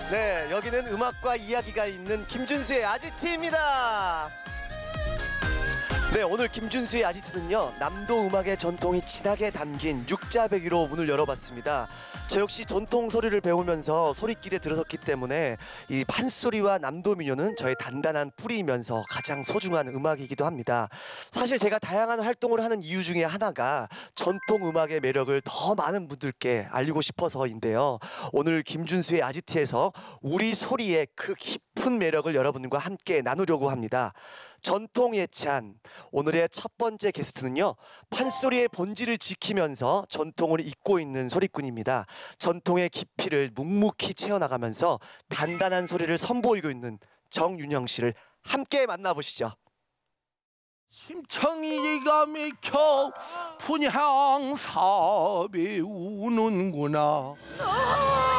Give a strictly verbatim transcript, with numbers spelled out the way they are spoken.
네, 여기는 음악과 이야기가 있는 김준수의 아지트입니다. 네, 오늘 김준수의 아지트는요, 남도 음악의 전통이 진하게 담긴 육자배기로 문을 열어봤습니다. 저 역시 전통 소리를 배우면서 소리길에 들어섰기 때문에 이 판소리와 남도 민요는 저의 단단한 뿌리이면서 가장 소중한 음악이기도 합니다. 사실 제가 다양한 활동을 하는 이유 중에 하나가 전통 음악의 매력을 더 많은 분들께 알리고 싶어서인데요. 오늘 김준수의 아지트에서 우리 소리의 그 깊은 매력을 여러분과 함께 나누려고 합니다. 전통 예찬, 오늘의 첫 번째 게스트는요, 판소리의 본질을 지키면서 전통을 잇고 있는 소리꾼입니다. 전통의 깊이를 묵묵히 채워나가면서 단단한 소리를 선보이고 있는 정윤영 씨를 함께 만나보시죠. 심청이가 미켜 분향삽이 우는구나.